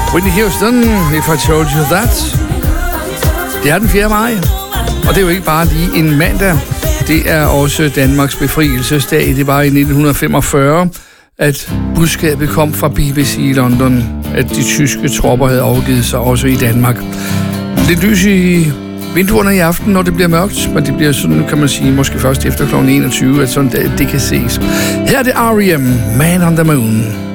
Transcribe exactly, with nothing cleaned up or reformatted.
Whitney Houston, If I Told You That. Det er den fjerde maj, og det er jo ikke bare lige en mandag. Det er også Danmarks befrielsesdag. Det var i nitten femogfyrre, at budskabet kom fra B B C i London, at de tyske tropper havde afgivet sig også i Danmark. Lidt lys i vinduerne i aften, når det bliver mørkt, men det bliver sådan, kan man sige, måske først efter klokken enogtyve, at sådan det kan ses. Her er det R E M, Man on the Moon.